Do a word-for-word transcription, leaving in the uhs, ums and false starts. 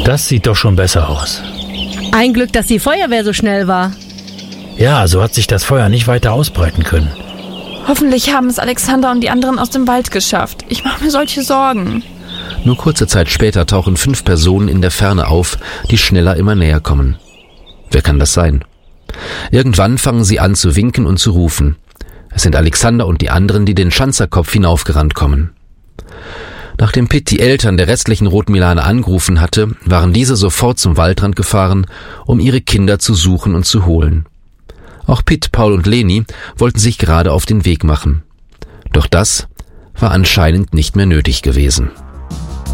Das sieht doch schon besser aus. Ein Glück, dass die Feuerwehr so schnell war. Ja, so hat sich das Feuer nicht weiter ausbreiten können. Hoffentlich haben es Alexander und die anderen aus dem Wald geschafft. Ich mache mir solche Sorgen. Nur kurze Zeit später tauchen fünf Personen in der Ferne auf, die schneller immer näher kommen. Wer kann das sein? Irgendwann fangen sie an zu winken und zu rufen. Es sind Alexander und die anderen, die den Schanzerkopf hinaufgerannt kommen. Nachdem Pitt die Eltern der restlichen Rotmilane angerufen hatte, waren diese sofort zum Waldrand gefahren, um ihre Kinder zu suchen und zu holen. Auch Pitt, Paul und Leni wollten sich gerade auf den Weg machen. Doch das war anscheinend nicht mehr nötig gewesen.